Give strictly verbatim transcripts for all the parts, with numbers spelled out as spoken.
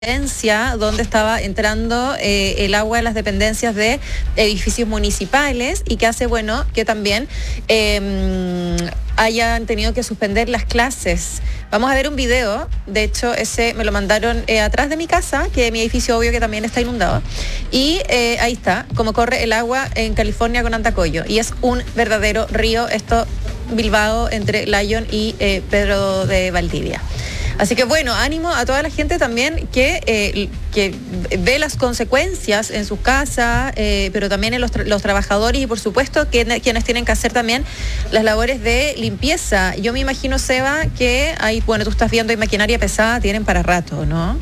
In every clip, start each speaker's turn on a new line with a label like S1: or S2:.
S1: donde estaba entrando eh, el agua de las dependencias de edificios municipales y que hace, bueno, que también eh, hayan tenido que suspender las clases. Vamos a ver un video, de hecho ese me lo mandaron eh, atrás de mi casa, que mi edificio obvio que también está inundado, y eh, ahí está, como corre el agua en California con Antacoyo, y es un verdadero río, esto Bilbao entre Lyon y eh, Pedro de Valdivia. Así que bueno, ánimo a toda la gente también que, eh, que ve las consecuencias en sus casas, eh, pero también en los, tra- los trabajadores y por supuesto que, quienes tienen que hacer también las labores de limpieza. Yo me imagino, Seba, que hay, bueno, tú estás viendo, hay maquinaria pesada, tienen para rato, ¿no?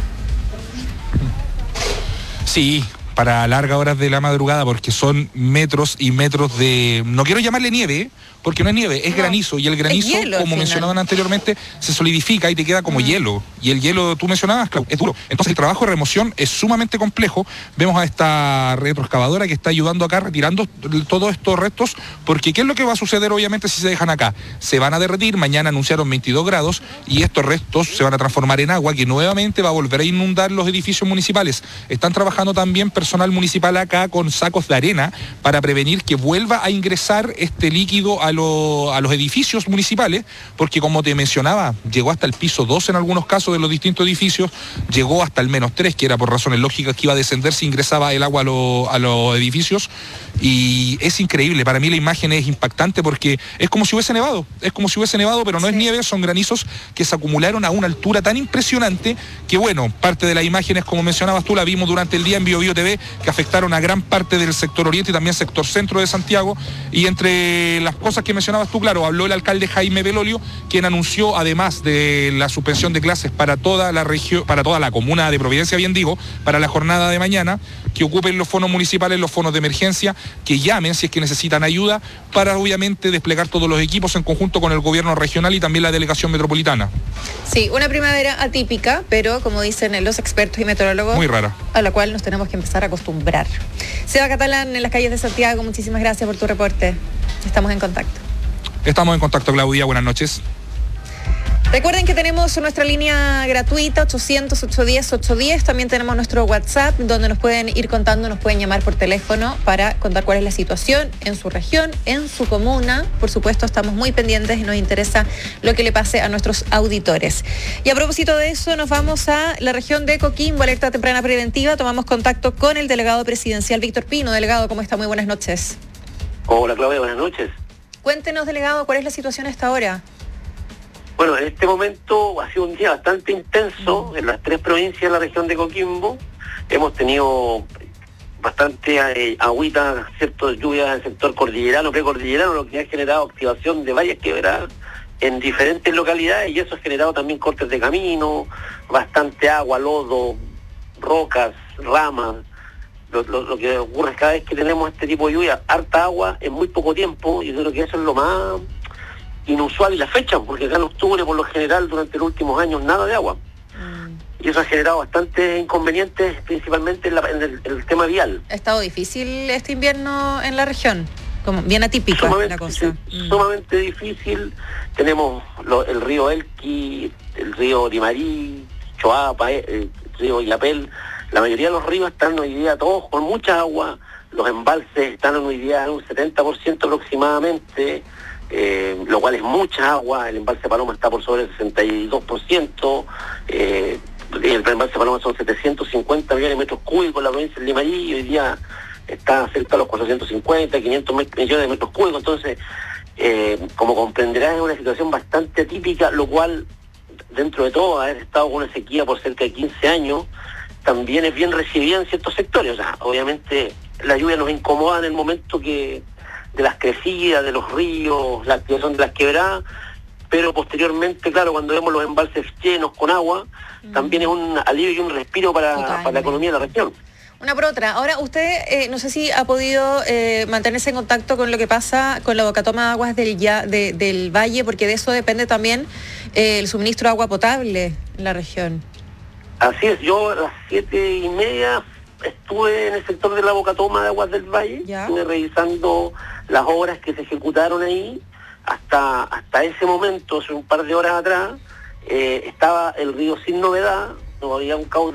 S2: Sí, para largas horas de la madrugada, porque son metros y metros de... No quiero llamarle nieve, porque no es nieve, es no, granizo, y el granizo, hielo, como mencionaban anteriormente, se solidifica y te queda como mm. hielo, y el hielo, tú mencionabas, claro, es duro. Entonces el trabajo de remoción es sumamente complejo. Vemos a esta retroexcavadora que está ayudando acá, retirando todos estos restos, porque ¿qué es lo que va a suceder obviamente si se dejan acá? Se van a derretir, mañana anunciaron veintidós grados, y estos restos se van a transformar en agua, que nuevamente va a volver a inundar los edificios municipales. Están trabajando también personal municipal acá con sacos de arena, para prevenir que vuelva a ingresar este líquido a a los edificios municipales, porque como te mencionaba, llegó hasta el piso dos en algunos casos de los distintos edificios, llegó hasta el menos tres, que era por razones lógicas que iba a descender si ingresaba el agua a, lo, a los edificios, y es increíble. Para mí la imagen es impactante porque es como si hubiese nevado, es como si hubiese nevado, pero no sí. es nieve, son granizos que se acumularon a una altura tan impresionante que, bueno, parte de las imágenes, como mencionabas tú, la vimos durante el día en Bio Bio T V, que afectaron a gran parte del sector oriente y también sector centro de Santiago, y entre las cosas que mencionabas tú, claro, habló el alcalde Jaime Belolio, quien anunció, además de la suspensión de clases para toda la región, para toda la comuna de Providencia, bien digo, para la jornada de mañana, que ocupen los fondos municipales, los fondos de emergencia, que llamen si es que necesitan ayuda, para obviamente desplegar todos los equipos en conjunto con el gobierno regional y también la delegación metropolitana.
S1: Sí, una primavera atípica, pero como dicen los expertos y meteorólogos,
S2: muy rara,
S1: a la cual nos tenemos que empezar a acostumbrar. Seba Catalán, en las calles de Santiago, muchísimas gracias por tu reporte. Estamos en contacto.
S2: Estamos en contacto, Claudia. Buenas noches.
S1: Recuerden que tenemos nuestra línea gratuita, ochocientos, ochocientos diez, ochocientos diez. También tenemos nuestro WhatsApp, donde nos pueden ir contando, nos pueden llamar por teléfono para contar cuál es la situación en su región, en su comuna. Por supuesto, estamos muy pendientes y nos interesa lo que le pase a nuestros auditores. Y a propósito de eso, nos vamos a la región de Coquimbo, alerta temprana preventiva. Tomamos contacto con el delegado presidencial, Víctor Pino. Delegado, ¿cómo está? Muy buenas noches.
S3: Hola, Claudia, buenas noches.
S1: Cuéntenos, delegado, ¿cuál es la situación a esta hora?
S3: Bueno, en este momento ha sido un día bastante intenso en las tres provincias de la región de Coquimbo. Hemos tenido bastante eh, agüita, cierto, lluvia en el sector cordillerano, precordillerano, lo que ha generado activación de varias quebradas en diferentes localidades, y eso ha generado también cortes de camino, bastante agua, lodo, rocas, ramas. Lo, lo, lo que ocurre es cada vez que tenemos este tipo de lluvia, harta agua en muy poco tiempo, y yo creo que eso es lo más inusual y la fecha, porque acá en octubre por lo general durante los últimos años nada de agua. Mm. Y eso ha generado bastantes inconvenientes, principalmente en, la, en, el, en el tema vial.
S1: Ha estado difícil este invierno en la región, como bien atípica la cosa.
S3: Sí, mm. Sumamente difícil. Tenemos lo, el río Elqui, el río Limarí, Choapa, eh, el río Illapel. La mayoría de los ríos están hoy día todos con mucha agua, los embalses están hoy día en un setenta por ciento aproximadamente, eh, lo cual es mucha agua. El embalse Paloma está por sobre el sesenta y dos por ciento, eh, el embalse Paloma son setecientos cincuenta millones de metros cúbicos, la provincia de Limarí hoy día está cerca de los cuatrocientos cincuenta, quinientos millones de metros cúbicos. Entonces, eh, como comprenderás, es una situación bastante atípica, lo cual, dentro de todo, haber estado con una sequía por cerca de quince años, también es bien recibida en ciertos sectores. O sea, obviamente la lluvia nos incomoda en el momento que de las crecidas, de los ríos, la activación de las quebradas, pero posteriormente, claro, cuando vemos los embalses llenos con agua, mm. también es un alivio y un respiro para, para la economía de la región.
S1: Una por otra. Ahora, usted, eh, no sé si ha podido eh, mantenerse en contacto con lo que pasa con la bocatoma de aguas del, ya, de, del valle, porque de eso depende también eh, el suministro de agua potable en la región.
S3: Así es, yo a las siete y media estuve en el sector de la bocatoma de aguas del valle, estuve revisando las obras que se ejecutaron ahí. Hasta hasta ese momento, hace un par de horas atrás, eh, estaba el río sin novedad, todavía un caudal